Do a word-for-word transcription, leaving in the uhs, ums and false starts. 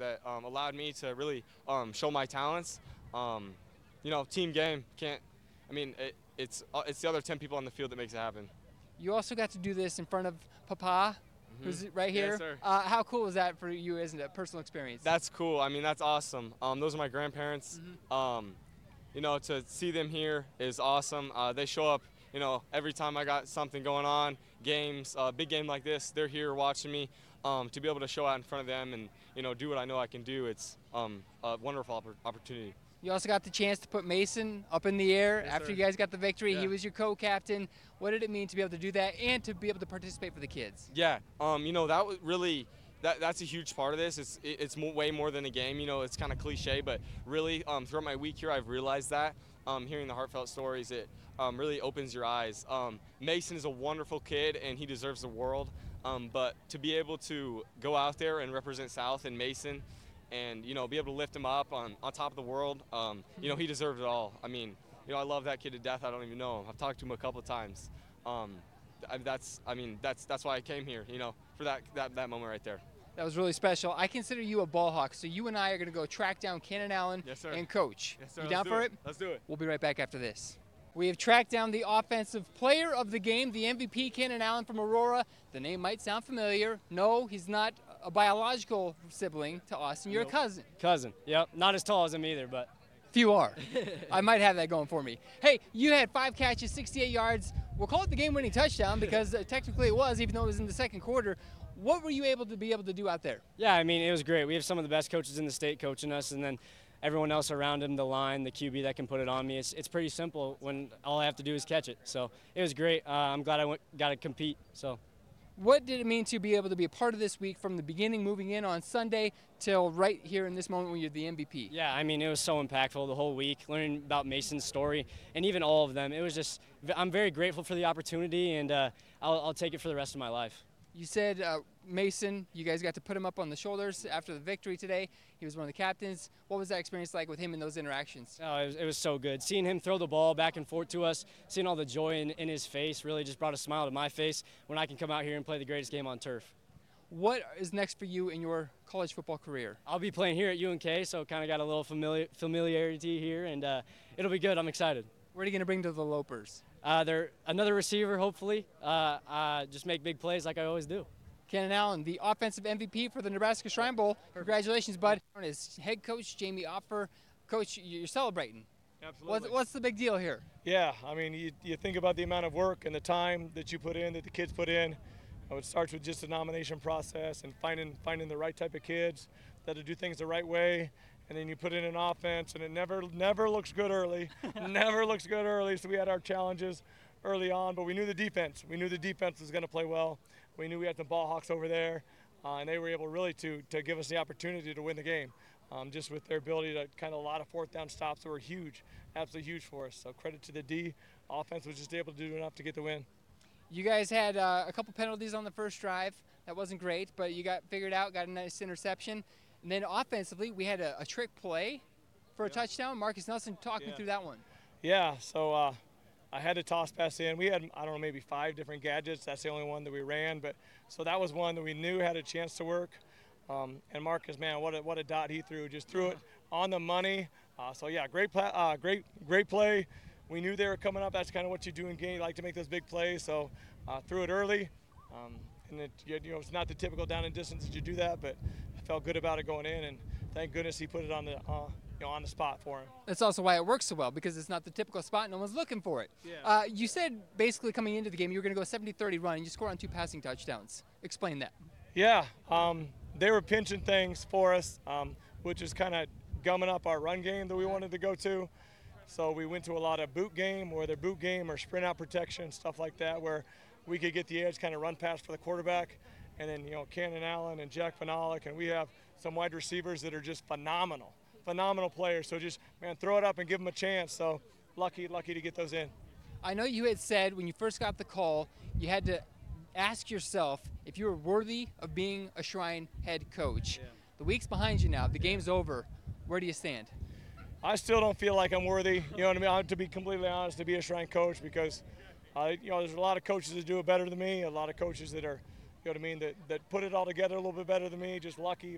that um, allowed me to really um, show my talents. Um, you know, team game can't. I mean, it, it's uh, it's the other ten people on the field that makes it happen. You also got to do this in front of Papa, who's right here. Yes, sir. Uh, how cool was that for you as a personal experience? That's cool. I mean, that's awesome. Um, those are my grandparents. Mm-hmm. Um, you know, to see them here is awesome. Uh, they show up, you know, every time I got something going on, games, a uh, big game like this, they're here watching me. Um, to be able to show out in front of them and, you know, do what I know I can do, it's um, a wonderful oppor- opportunity. You also got the chance to put Mason up in the air Yes, after sir. you guys got the victory. Yeah. He was your co-captain. What did it mean to be able to do that and to be able to participate for the kids? Yeah, um, you know, that was really that that's a huge part of this. It's it, it's mo- way more than a game. You know, it's kind of cliche, but really um, throughout my week here, I've realized that um, hearing the heartfelt stories, it um, really opens your eyes. Um, Mason is a wonderful kid, and he deserves the world. Um, but to be able to go out there and represent South and Mason, and you know, be able to lift him up on, on top of the world, um, you know, he deserved it all. I mean, you know, I love that kid to death. I don't even know him. I've talked to him a couple of times. Um, I, that's, I mean, that's that's why I came here. You know, for that that, that moment right there. That was really special. I consider you a ball hawk, so you and I are going to go track down Cannon Allen Yes, sir. and coach. Yes, sir. You Let's down do for it. it? Let's do it. We'll be right back after this. We have tracked down the offensive player of the game, the M V P, Cannon Allen from Aurora. The name might sound familiar. No, he's not a biological sibling to Austin. You're Nope. a cousin. Cousin. Yep. Not as tall as him either, but Few are. I might have that going for me. Hey, you had five catches, sixty-eight yards. We'll call it the game-winning touchdown because uh, technically it was, even though it was in the second quarter. What were you able to be able to do out there? yeah, I mean, it was great. We have some of the best coaches in the state coaching us, and then everyone else around him, the line, the Q B that can put it on me. It's, it's pretty simple when all I have to do is catch it. So it was great. Uh, I'm glad I went, got to compete. So. What did it mean to be able to be a part of this week from the beginning, moving in on Sunday, till right here in this moment when you're the M V P? Yeah, I mean, it was so impactful the whole week, learning about Mason's story and even all of them. It was just, I'm very grateful for the opportunity, and uh, I'll, I'll take it for the rest of my life. You said uh, Mason, you guys got to put him up on the shoulders after the victory today. He was one of the captains. What was that experience like with him in those interactions? Oh, it was, it was so good. Seeing him throw the ball back and forth to us, seeing all the joy in, in his face really just brought a smile to my face when I can come out here and play the greatest game on turf. What is next for you in your college football career? I'll be playing here at U N K, so kind of got a little familiar, familiarity here, and uh, it'll be good. I'm excited. What are you going to bring to the Lopers? Uh, they're another receiver, hopefully. Uh, uh, just make big plays like I always do. Cannon Allen, the offensive M V P for the Nebraska Shrine Bowl. Congratulations, bud. As head coach Jamie Opfer, coach, you're celebrating. Absolutely. What's, what's the big deal here? Yeah, I mean, you, you think about the amount of work and the time that you put in, that the kids put in. Uh, It starts with just the nomination process and finding finding the right type of kids that'll do things the right way, and then you put in an offense, and it never never looks good early. Never looks good early. So we had our challenges early on, but we knew the defense. We knew the defense was going to play well. We knew we had the ball hawks over there, uh, and they were able really to to give us the opportunity to win the game. Um, just with their ability to kind of a lot of fourth down stops that were huge, absolutely huge for us. So credit to the D. Offense was just able to do enough to get the win. You guys had uh, a couple penalties on the first drive. That wasn't great, but you got figured out, got a nice interception. And then offensively, we had a, a trick play for a Yeah. touchdown. Marcus Nelson, talk me Yeah. through that one. Yeah, so uh, I had to toss pass in. We had, I don't know, maybe five different gadgets. That's the only one that we ran. But so that was one that we knew had a chance to work. Um, and Marcus, man, what a, what a dot he threw. Just threw it on the money. Uh, so, yeah, great, pla- uh, great, great play. We knew they were coming up. That's kind of what you do in game. You like to make those big plays. So uh, threw it early. Um, and it, you know, it's not the typical down and distance that you do that, but I felt good about it going in. And thank goodness he put it on the, uh, you know, on the spot for him. That's also why it works so well, because it's not the typical spot. No one's looking for it. Yeah. Uh, you said basically coming into the game you were going to go seventy thirty run, and you scored on two passing touchdowns. Explain that. Yeah, um, they were pinching things for us, um, which is kind of gumming up our run game that we wanted to go to. So we went to a lot of boot game, or their boot game or sprint out protection, stuff like that, where we could get the edge, kind of run past for the quarterback. And then, you know, Cannon Allen and Jack Panalik, and we have some wide receivers that are just phenomenal, phenomenal players. So just, man, throw it up and give them a chance. So lucky, lucky to get those in. I know you had said when you first got the call, you had to ask yourself if you were worthy of being a Shrine head coach. Yeah. The week's behind you now. The game's over. Where do you stand? I still don't feel like I'm worthy, you know what I mean, I- to be completely honest, to be a Shrine coach, because, uh, you know, there's a lot of coaches that do it better than me, a lot of coaches that are, you know what I mean, that, that put it all together a little bit better than me. Just lucky,